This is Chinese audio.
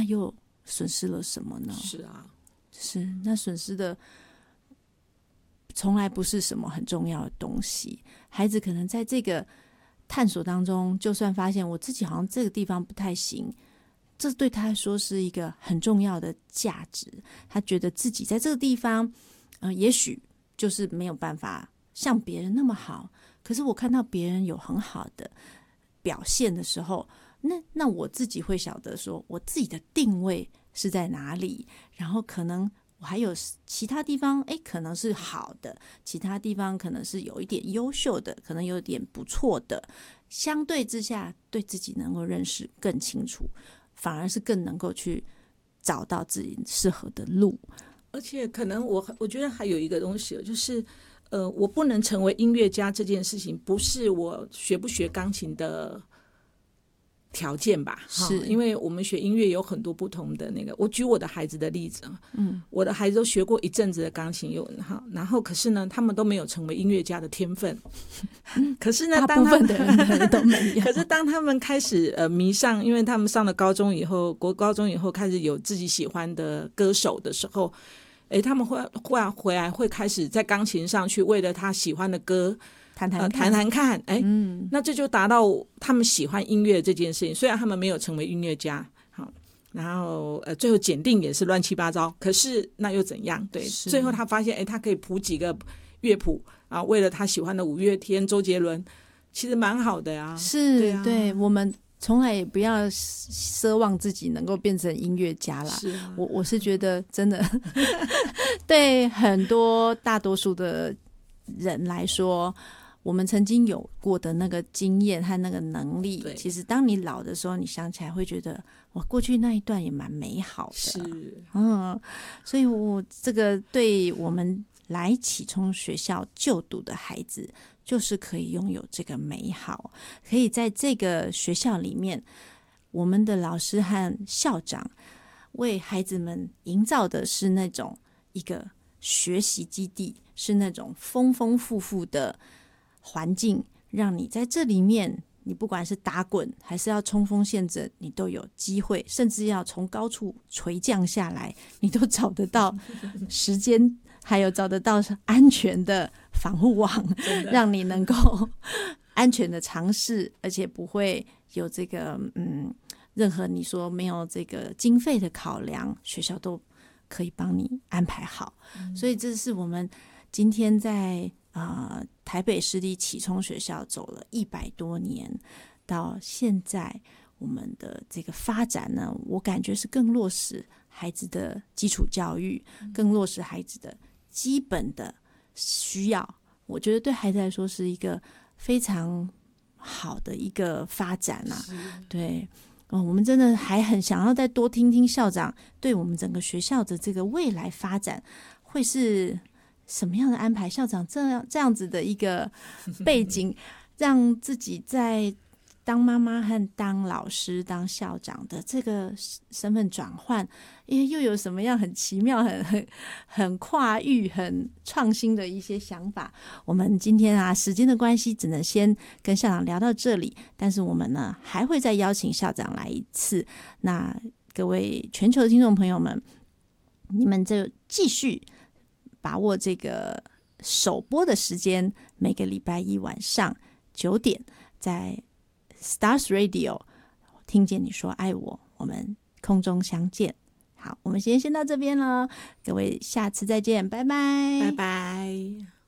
又损失了什么呢？ 是啊， 是，那损失的从来不是什么很重要的东西。孩子可能在这个探索当中，就算发现我自己好像这个地方不太行，这对他来说是一个很重要的价值。他觉得自己在这个地方，也许就是没有办法像别人那么好，可是我看到别人有很好的表现的时候，那我自己会晓得说我自己的定位是在哪里，然后可能我还有其他地方可能是好的，其他地方可能是有一点优秀的，可能有点不错的，相对之下对自己能够认识更清楚，反而是更能够去找到自己适合的路。 而且可能我觉得还有一个东西，就是我不能成为音乐家这件事情，不是我学不学钢琴的条件吧？ 是因为我们学音乐有很多不同的那个。我举我的孩子的例子，我的孩子都学过一阵子的钢琴，然后可是呢，他们都没有成为音乐家的天分。可是呢， 大部分的人都没有。 可是当他们开始迷上，因为他们上了高中以后，国高中以后开始有自己喜欢的歌手的时候，他们回来会开始在钢琴上去为了他喜欢的歌谈看，那这就达到他们喜欢音乐这件事情。虽然他们没有成为音乐家，好，然后最后检定也是乱七八糟，可是那又怎样？对，最后他发现，他可以谱几个乐谱啊，为了他喜欢的五月天、周杰伦，其实蛮好的呀。 是， 对啊， 对，我们从来也不要奢望自己能够变成音乐家啦。 是啊， 我是觉得真的对很多大多数的人来说，我们曾经有过的那个经验和那个能力，其实当你老的时候，你想起来会觉得哇，过去那一段也蛮美好的。 是， 所以我这个对我们来启聪学校就读的孩子，就是可以拥有这个美好，可以在这个学校里面，我们的老师和校长为孩子们营造的是那种一个学习基地，是那种丰丰富富的环境，让你在这里面，你不管是打滚还是要冲锋陷阵，你都有机会，甚至要从高处垂降下来，你都找得到时间，还有找得到安全的防护网，让你能够安全的尝试，而且不会有这个任何你说没有这个经费的考量，学校都可以帮你安排好。所以这是我们今天在台北市立启聪学校走了100多年，到现在我们的这个发展呢，我感觉是更落实孩子的基础教育，更落实孩子的基本的需要。我觉得对孩子来说是一个非常好的一个发展啊。对，我们真的还很想要再多听听校长对我们整个学校的这个未来发展会是什么样的安排。校长这样子的一个背景，让自己在当妈妈和当老师、当校长的这个身份转换，又有什么样很奇妙、很跨域、很创新的一些想法？我们今天时间的关系，只能先跟校长聊到这里。但是我们呢，还会再邀请校长来一次。那各位全球的听众朋友们，你们就继续把握这个首播的时间，每个礼拜一晚上9点，在Stars Radio 听见你说爱我，我们空中相见。好，我们先到这边了，各位下次再见，拜拜， 拜拜。